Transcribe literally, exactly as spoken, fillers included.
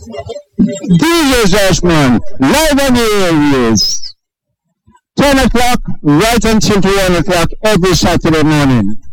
D J Joshman, live on the areas. ten o'clock right until to one o'clock every Saturday morning.